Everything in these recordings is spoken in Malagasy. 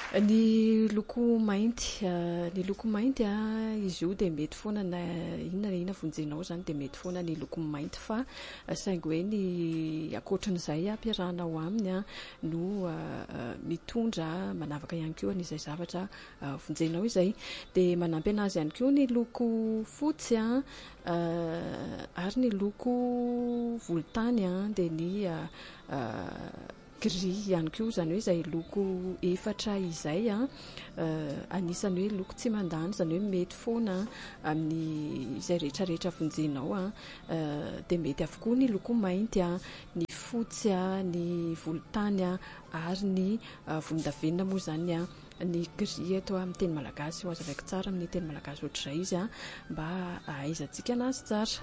Ny loko mainty izy io de mety foana na inona vonjenao zany de mety foana ny loko mainty fa saingy hoe ny akoatran'izay ampiarahana ao aminy no mitondra manavaka ihany koa n'izay zavatra vonjenao izay. De manampy anazy ihany koa ny loko fotsy ary ny loko volontany de ny gris ihany koa, zany hoe izay loko efatra izay anisany hoe loko tsy mandany, zany hoe mety foana amin'ny izay rehetrarehetra vonjenao de mety avokoa ny loko mainty ny fotsy ny volontany ary ny volondavenona moa zany ny gris eto amin'ny teny malagasy ho azo avaiko tsara amin'ny teny malagasy ohatr'izay izy mba ahaizantsika anazy tsara.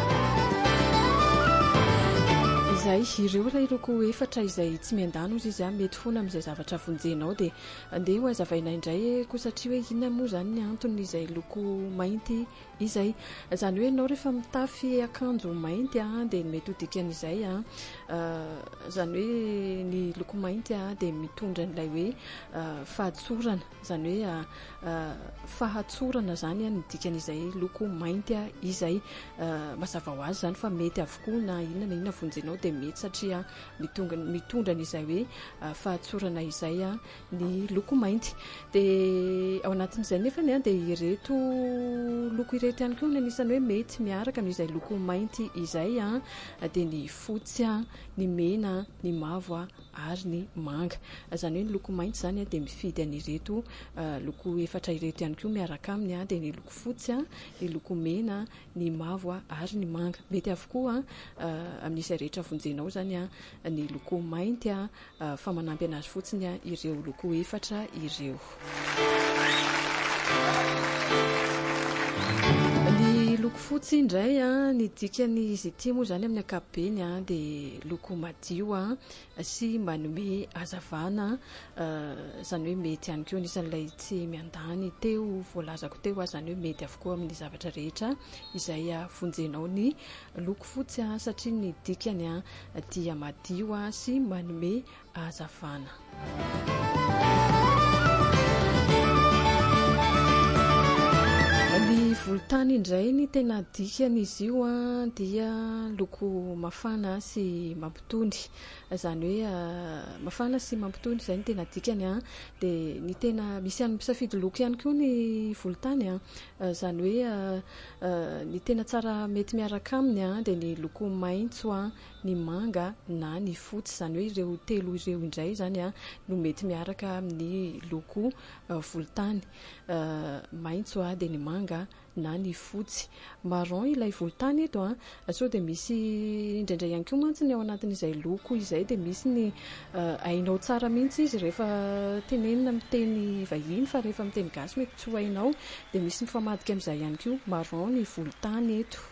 Izay ireo ilay loko efatra izay tsy miandany ozy izy mety foana amin'izay zavatra vonjenao de andeha ho azavaina indray koa satria hoe inona moa zany ny antony izay loko mainty izay. Zany hoe ianao rehefa mitafy akanjo mainty de mety ho dikan'izay zany hoe ny loko mainty de mitondra n'ilay hoe fahatsorana, zany hoe fahatsorana zany ny dikan'izay loko mainty izay. Mazava ho azy zany fa mety avokoa na inona vonjenao de mety satria mitondra n'izay hoe fahatsorana izay ny loko mainty. De ao anatin'izay nefany de ireto loko ireto ihany koa ny anisany hoe mety miaraka amin'izay loko mainty izay de ny fotsy ny mena ny mavo ary ny manga. Zany hoe ny loko mainty zany de mifidy an'ireto loko efatra ireto ihany koa miaraka aminy de ny loko fotsy ny loko mena ny mavo ary ny manga. Mety avokoa amin'izay rehetra vonjenao zany ny loko mainty fa manampy anazy fotsiny ireo loko efatra ireo. Ny loko fotsy indray ny dikany izy ity moa zany amin'ny ankapobeny de loko madio sy manome hazavana, zany hoe mety ihany koa anisan'ilay tsy miandany teo voalazako teo zany hoe mety avokoa amin'ny zavatra rehetra izay vonjenao ny loko fotsy satria ny dikany dia madio sy manome hazavana. Ny volontany indray ny tena dikany izy io dia loko mafana sy mampitony, zany hoe mafana sy mampitony zay ny tena dikany de ny tena misy any misafidy loko ihany koa ny volontany zany hoe ny tena tsara mety miaraka aminy de ny loko maitso ny manga na ny fotsy, zany hoe ireo telo ireo indray zany no mety miaraka amin'ny loko volontany, maitso de ny manga na ny fotsy. Marron ilay volontany eto sao de misy indraindray ihany koa mantsy ny ao anatin'izay loko izay de misy ny hainao tsara mihitsy izy rehefa tenenina amin'ny teny vahiny fa rehefa amin'ny teny gasy mety tsy ho hainao de misy mifamadika amin'izay ihany koa. Marron ny volontany eto.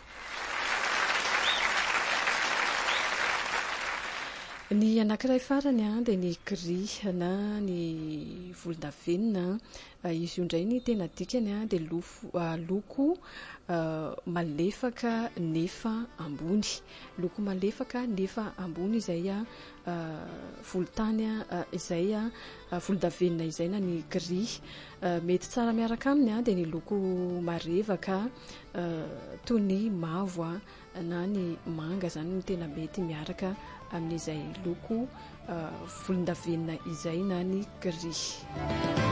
Ny anankiray farany de ny gris na ny volondavenona, izy io indray ny tena dikany de loko malefaka nefa ambony, loko malefaka nefa ambony izay volontany izay volondavenona izay na ny gris. Mety tsara miaraka aminy de ny loko marevaka toy ny mavo na ny manga, zany no tena mety miaraka amin'izay loko volondavenona izay na ny gris.